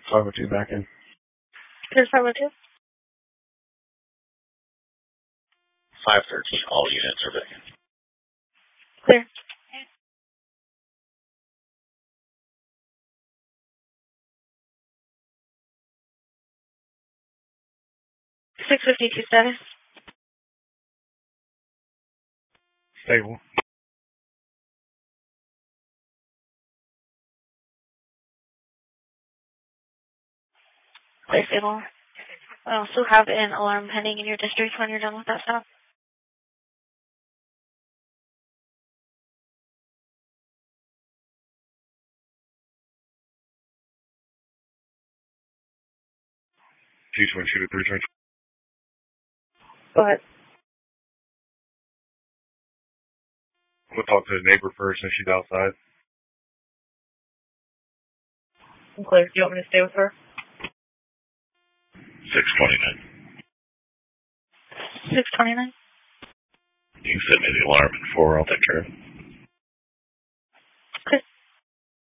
502 back in. Here's 502. 513, all units are back in. Clear. 652 status. Stable. Clear, stable. I also have an alarm pending in your district when you're done with that stop. T-twin, shoot a 3 twin. Go ahead. We'll talk to the neighbor first since she's outside. I'm clear. Do you want me to stay with her? 629. 629. You can send me the alarm at 4, I'll take care of it.